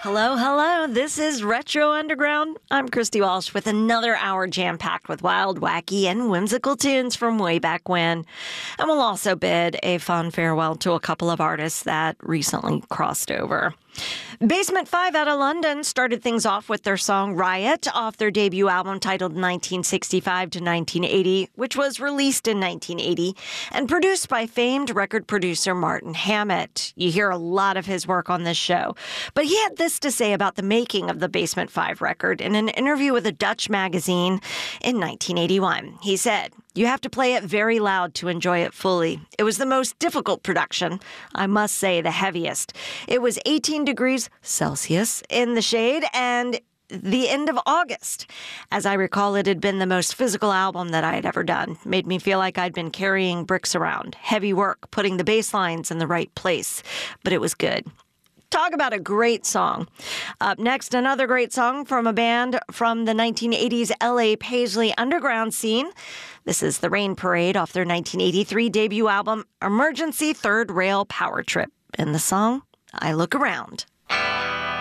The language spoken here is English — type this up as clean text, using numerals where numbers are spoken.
Hello, hello. This is Retro Underground. I'm Christy Walsh with another hour jam-packed with wild, wacky, and whimsical tunes from way back when. And we'll also bid a fond farewell to a couple of artists that recently crossed over. Basement 5 out of London started things off with their song Riot off their debut album titled 1965 to 1980, which was released in 1980 and produced by famed record producer Martin Hammett. You hear a lot of his work on this show, but he had this to say about the making of the Basement 5 record in an interview with a Dutch magazine in 1981. He said, "You have to play it very loud to enjoy it fully. It was the most difficult production, I must say the heaviest. It was 18 degrees Celsius in the shade and the end of August. As I recall, it had been the most physical album that I had ever done. Made me feel like I'd been carrying bricks around. Heavy work, putting the bass lines in the right place. But it was good." Talk about a great song. Up next, another great song from a band from the 1980s LA Paisley underground scene. This is The Rain Parade off their 1983 debut album, Emergency Third Rail Power Trip. And the song, I Look Around.